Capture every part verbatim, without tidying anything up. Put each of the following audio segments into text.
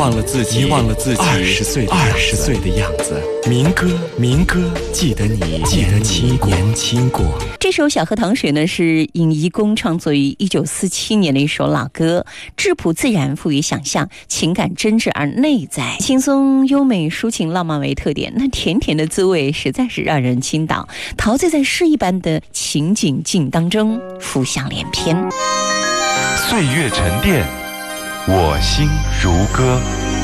忘了自己，遗忘了自己二十岁二十岁的样子。民歌，民歌，记得你，记得你年轻过。 这首《小河淌水》呢，是尹怡公创作于一九四七年的一首老歌，质朴自然，富于想象，情感真挚而内在，轻松优美，抒情浪漫为特点。那甜甜的滋味实在是让人倾倒，陶醉在诗一般的情景境当中，浮想联翩。 岁月沉淀，我心如歌。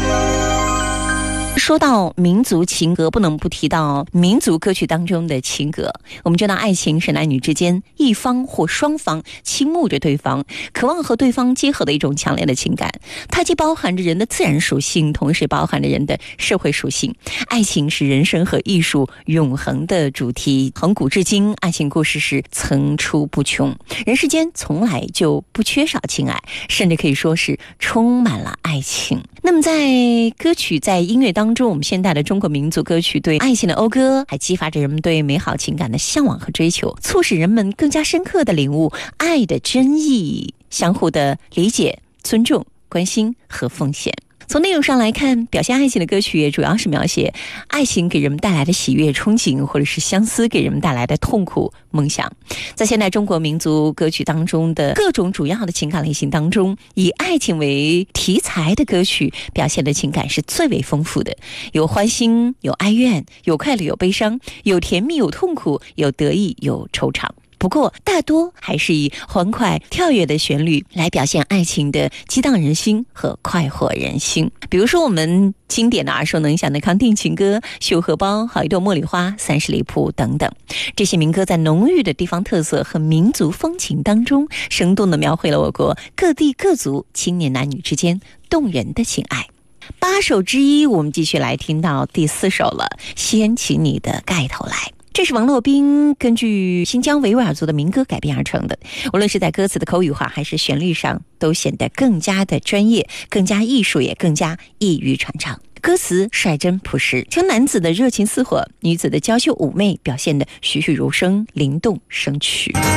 说到民族情歌，不能不提到民族歌曲当中的情歌。我们知道爱情是男女之间一方或双方倾慕着对方，渴望和对方结合的一种强烈的情感。它既包含着人的自然属性，同时包含着人的社会属性。爱情是人生和艺术永恒的主题，从古至今，爱情故事是层出不穷。人世间从来就不缺少情爱，甚至可以说是充满了爱情。那么在歌曲在音乐当中，我们现代的中国民族歌曲对爱情的讴歌，还激发着人们对美好情感的向往和追求，促使人们更加深刻的领悟爱的真意，相互的理解、尊重、关心和奉献。从内容上来看，表现爱情的歌曲也主要是描写爱情给人们带来的喜悦、憧憬，或者是相思给人们带来的痛苦、梦想。在现代中国民族歌曲当中的各种主要的情感类型当中，以爱情为题材的歌曲表现的情感是最为丰富的，有欢欣，有哀怨，有快乐，有悲伤，有甜蜜，有痛苦，有得意，有惆怅。不过大多还是以欢快跳跃的旋律来表现爱情的激荡人心和快活人心。比如说我们经典的耳熟能详的康定情歌、绣荷包、好一朵茉莉花、三十里铺等等，这些民歌在浓郁的地方特色和民族风情当中，生动地描绘了我国各地各族青年男女之间动人的情爱。八首之一，我们继续来听到第四首了，掀起你的盖头来。这是王洛宾根据新疆维吾尔族的民歌改编而成的，无论是在歌词的口语化还是旋律上，都显得更加的专业，更加艺术，也更加易于传唱。歌词率真朴实，将男子的热情似火，女子的娇羞妩媚表现得栩栩如生，灵动生趣。